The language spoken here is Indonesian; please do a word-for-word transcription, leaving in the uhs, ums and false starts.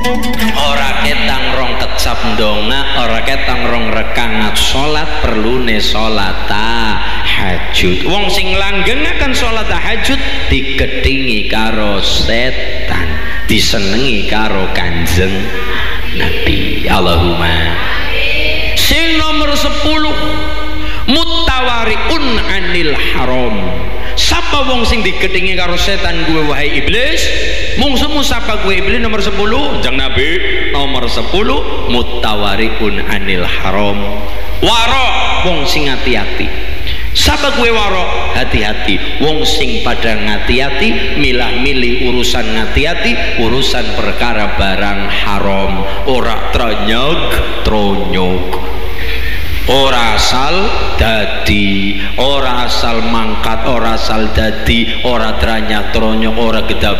ora ketang rong kecap ndonga, ora ketang rong rekaat salat, perlune salat tahajud. Wong sing langgengaken salat tahajud digedhingi karo setan, disenengi karo Kanjeng Nabi. Allahumma. Sing nomor sepuluh, mutawariun anil haram. Sapa wong sing digedhingi karo setan gue wahai iblis? Mungsumu sapa gue iblis? Nomor sepuluh Jang Nabi. Nomor sepuluh mutawariun anil haram. Waro wong sing hati-hati. Sapa gue waro? Hati-hati. Wong sing pada ngati-hati, milah-milih urusan ngati-hati, urusan perkara barang haram, ora tronyog tronyog, ora asal dadi, ora asal mangkat, ora asal dadi, ora tranyak tronyok, ora gedap